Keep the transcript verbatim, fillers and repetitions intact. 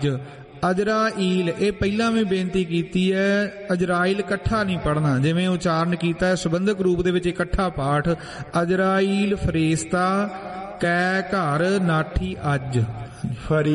ਅਜਰਾਈਲ, ਇਹ ਪਹਿਲਾਂ ਵੀ ਬੇਨਤੀ ਕੀਤੀ ਹੈ, ਅਜਰਾਈਲ ਇਕੱਠਾ ਨਹੀਂ ਪੜ੍ਹਨਾ, ਜਿਵੇਂ ਉਚਾਰਨ ਕੀਤਾ ਹੈ ਸੰਬੰਧਕ ਰੂਪ ਦੇ ਵਿੱਚ ਇਕੱਠਾ ਪਾਠ। ਅਜਰਾਈਲ ਫਰੇਸ਼ਤਾ ਕੈ ਘਰ ਨਾਠੀ ਅੱਜ।